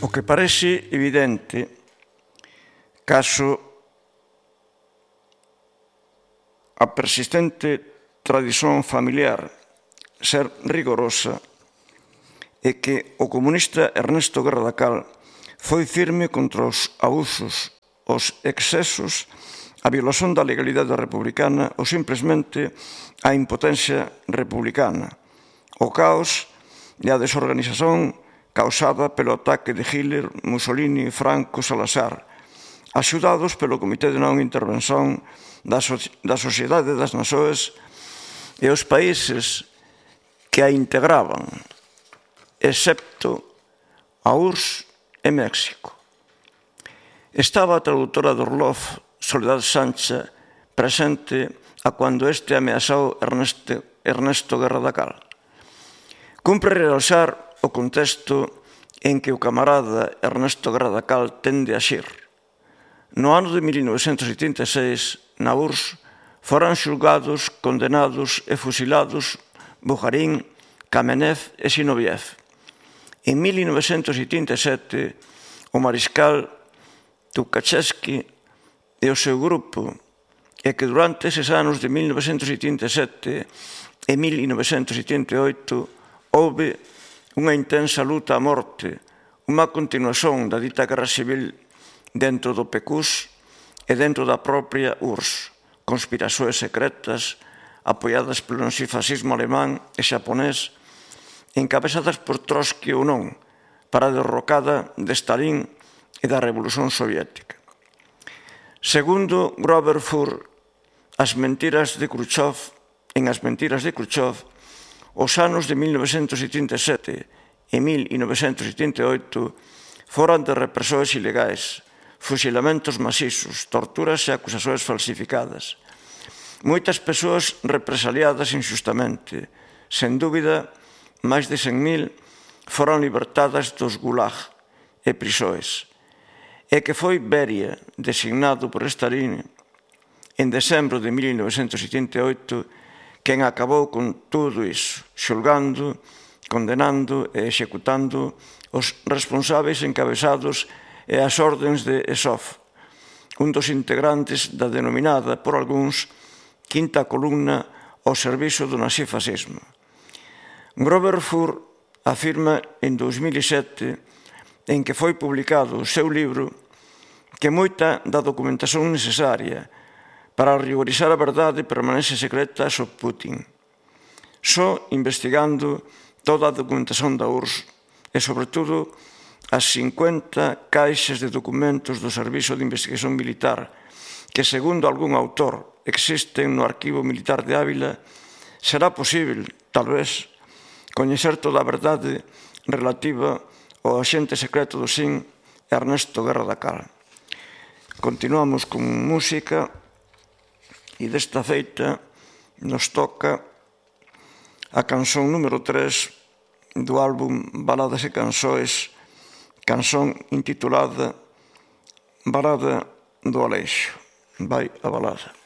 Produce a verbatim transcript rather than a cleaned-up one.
O que parece evidente, caso a persistente tradición familiar ser rigorosa, é que o comunista Ernesto Guerra da Cal foi firme contra os abusos, os excesos, a violación da legalidade republicana ou simplesmente a impotencia republicana, o caos e a desorganización causada pelo ataque de Hitler, Mussolini, Franco, Salazar, axudados pelo Comité de Non Intervención da, so da Sociedade das Nações e os países que a integraban, excepto a U R S S e México. Estaba a traductora de Orlov, Soledad Sánchez, presente a cando este ameazou Ernesto, Ernesto Guerra da Cal. Cumpre realzar o contexto en que o camarada Ernesto Guerra da Cal tende a xir. No ano de mil novecentos oitenta e seis, na U R S S, foran xulgados, condenados e fusilados Bujarin, Kamenev e Zinoviev. En mil novecentos oitenta e sete, o mariscal Tukhachevsky e o seu grupo, e que durante eses anos de mil novecentos oitenta e sete e mil novecentos oitenta e oito houve unha intensa luta a morte, unha continuación da dita guerra civil dentro do P Q S e dentro da propia U R S S, conspirações secretas apoiadas pelo nazifascismo alemán e xaponés, encabezadas por Trotsky ou non, para a derrocada de Stalin e da Revolución Soviética. Segundo Grover Furr, as mentiras de Khrushchev, en As mentiras de Khrushchev, os anos de mil novecentos oitenta e sete e mil novecentos oitenta e oito foran de represores ilegais, fusilamentos masivos, torturas e acusacións falsificadas. Moitas persoas represaliadas injustamente, sen dúbida, máis de cen mil foran libertadas dos gulag e prisóis, e que foi Beria, designado por Stalin en decembro de mil novecentos oitenta e oito, quen acabou con todo iso, xulgando, condenando e executando os responsáveis encabezados e as órdenes de Esov, un dos integrantes da denominada, por algúns, quinta columna ao servizo do nazifascismo. Grover Furr afirma en dous mil sete, en que foi publicado o seu libro, que moita da documentación necesaria para rigorizar a verdade permanece secreta sob Putin. Só investigando toda a documentación da U R S S e, sobre todo, as cincuenta caixas de documentos do Servizo de Investigación Militar que, segundo algún autor, existen no Arquivo Militar de Ávila, será posible, tal vez, coñecer toda a verdade relativa ao axente secreto do S I N Ernesto Guerra da Cal. Continuamos con música e desta feita nos toca a canción número tres do álbum Baladas e Canções, canción intitulada Balada do Aleixo. Vai a balada.